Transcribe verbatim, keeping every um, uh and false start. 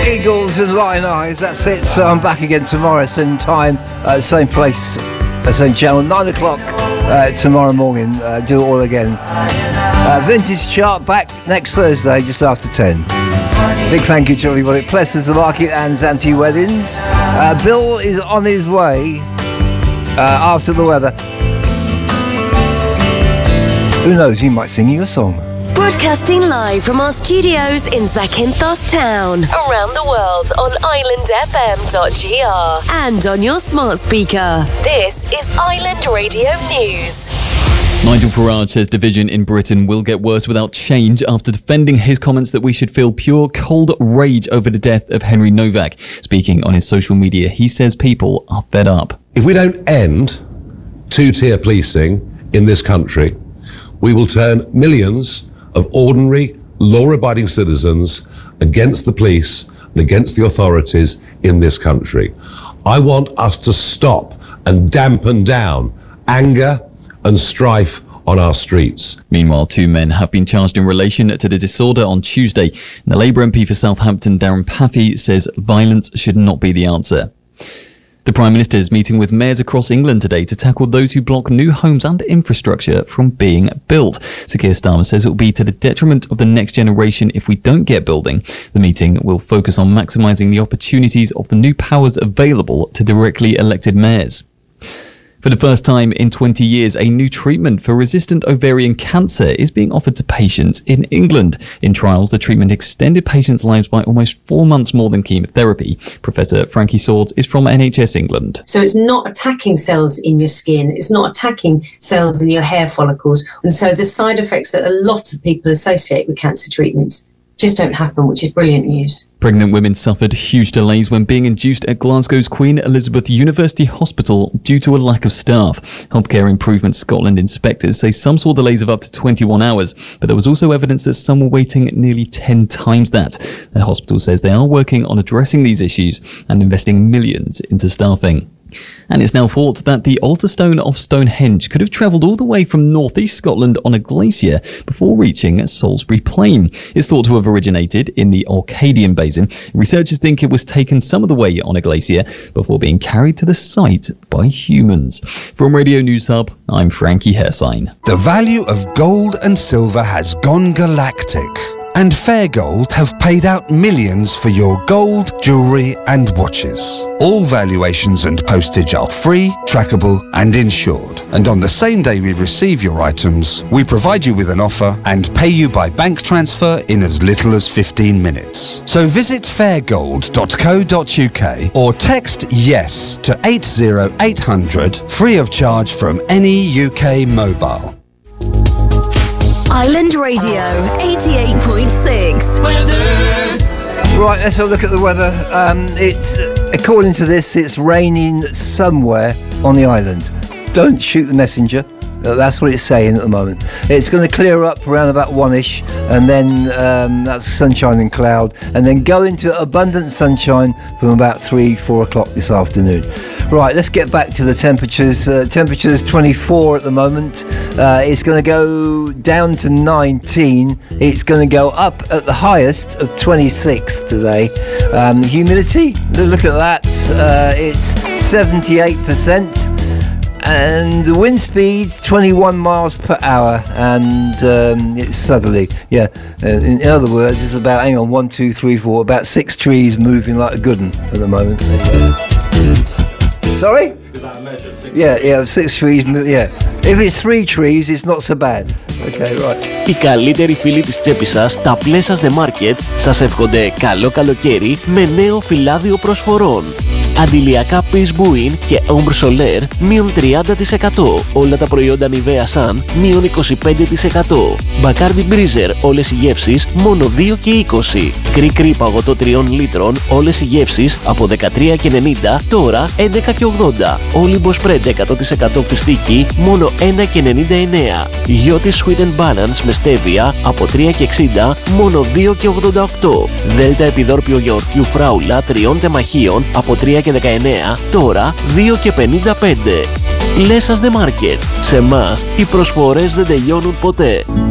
Eagles and Lion Eyes, that's it. So I'm back again tomorrow, same time, uh, same place, uh, same channel, nine o'clock uh, tomorrow morning. Uh, do it all again. Uh, Vintage Chart back next Thursday, just after ten. Big thank you to everybody. Plesser's the Market and Zante Weddings. Uh, Bill is on his way uh, after the weather. Who knows, he might sing you a song. Broadcasting live from our studios in Zakynthos Town, around the world on island f m dot g r and on your smart speaker. This is Island Radio News. Nigel Farage says division in Britain will get worse without change after defending his comments that we should feel pure cold rage over the death of Henry Novak. Speaking on his social media, he says people are fed up. If we don't end two-tier policing in this country, we will turn millions of ordinary, law-abiding citizens against the police and against the authorities in this country. I want us to stop and dampen down anger and strife on our streets. Meanwhile, two men have been charged in relation to the disorder on Tuesday. The Labour M P for Southampton, Darren Paffy, says violence should not be the answer. The Prime Minister is meeting with mayors across England today to tackle those who block new homes and infrastructure from being built. Sir Keir Starmer says it will be to the detriment of the next generation if we don't get building. The meeting will focus on maximising the opportunities of the new powers available to directly elected mayors. For the first time in twenty years, a new treatment for resistant ovarian cancer is being offered to patients in England. In trials, the treatment extended patients' lives by almost four months more than chemotherapy. Professor Frankie Swords is from N H S England. So it's not attacking cells in your skin, it's not attacking cells in your hair follicles. And so the side effects that a lot of people associate with cancer treatments just don't happen, which is brilliant news. Pregnant women suffered huge delays when being induced at Glasgow's Queen Elizabeth University Hospital due to a lack of staff. Healthcare Improvement Scotland inspectors say some saw delays of up to twenty-one hours, but there was also evidence that some were waiting nearly ten times that. The hospital says they are working on addressing these issues and investing millions into staffing. And it's now thought that the altar stone of Stonehenge could have travelled all the way from northeast Scotland on a glacier before reaching Salisbury Plain. It's thought to have originated in the Orcadian Basin. Researchers think it was taken some of the way on a glacier before being carried to the site by humans. From Radio News Hub, I'm Frankie Hersign. The value of gold and silver has gone galactic, and Fair Gold have paid out millions for your gold, jewellery and watches. All valuations and postage are free, trackable and insured. And on the same day we receive your items, we provide you with an offer and pay you by bank transfer in as little as fifteen minutes. So visit fair gold dot co dot u k or text YES to eight zero eight hundred, free of charge from any U K mobile. Island Radio eighty-eight point six. Weather. Right, let's have a look at the weather. Um, it's according to this, it's raining somewhere on the island. Don't shoot the messenger. That's what it's saying at the moment. It's going to clear up around about one-ish, and then um, that's sunshine and cloud, and then go into abundant sunshine from about three, four o'clock this afternoon. Right, let's get back to the temperatures. Uh, temperatures twenty-four at the moment. Uh, it's going to go down to nineteen. It's going to go up at the highest of twenty-six today. Um, humidity, look at that. Uh, it's seventy-eight percent. And the wind speed, twenty-one miles per hour, and um, it's southerly. Yeah, in, in other words, it's about, hang on, one, two, three, four, about six trees moving like a good one at the moment. Sorry? Yeah, yeah, six trees, yeah. If it's three trees, it's not so bad. Okay, right. Οι καλύτεροι φίλοι της τσέπης σας, τα Plessas The Market, σας εύχονται καλό καλοκαίρι με νέο φυλάδιο προσφορών. Αντιλιακά Peace Buin και Ombre Solaire μείον τριάντα τοις εκατό. Όλα τα προϊόντα Nivea Sun μείον είκοσι πέντε τοις εκατό. Bacardi Breezer όλες οι γεύσεις μόνο δύο και είκοσι. Κρι-κρι παγωτό τριών λίτρων όλες οι γεύσεις από δεκατρία και ενενήντα τώρα έντεκα και ογδόντα. Olimpo Spread εκατό τοις εκατό φιστίκι μόνο ένα και ενενήντα εννέα. Γιώτη Sweet and Balance με στέβια από τρία και εξήντα μόνο δύο και ογδόντα οκτώ. Δέλτα επιδόρπιο γιαουρτιού φράουλα τριών τεμαχίων από τρία και δεκαεννέα τώρα δύο και πενήντα πέντε. Plessas The Market. Σε μας οι προσφορές δεν τελειώνουν ποτέ.